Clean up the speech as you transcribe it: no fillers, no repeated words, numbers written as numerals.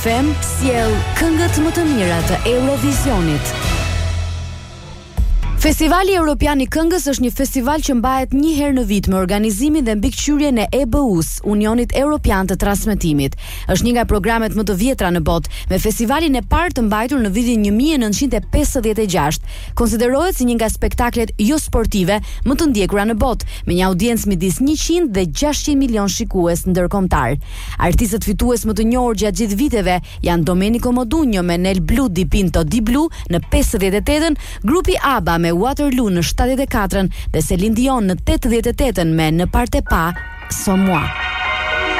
Fem sjell këngët më të mira të Eurovisionit. Festivali Evropian i Këngës është një festival që mbahet një herë në vit me organizimin dhe mbikëqyrjen e EBU-s, Unionit Evropian të Transmetimit. Është një nga programet më të vjetra në botë, me festivalin e parë të mbajtur në vitin 1956. Konsiderohet si një nga spektaklet jo sportive më të ndjekura në botë, me një audiencë midis 100 dhe 600 milion shikues ndërkombëtar. Artistët fitues më të njohur gjatë gjithë viteve janë Domenico Modugno me Nel Blu di Pinto di Blu në 58-ën, grupi ABBA me Waterloo në 74-ën dhe Celine Dion në 88-ën me Në parte pa, Sans moi.